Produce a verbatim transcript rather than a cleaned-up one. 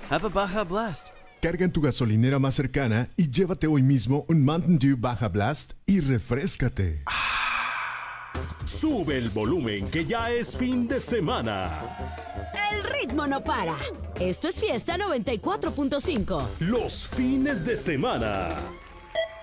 Have a Baja Blast. Carga en tu gasolinera más cercana y llévate hoy mismo un Mountain Dew Baja Blast y refréscate. Sube el volumen que ya es fin de semana. El ritmo no para. Esto es Fiesta noventa y cuatro punto cinco. Los fines de semana.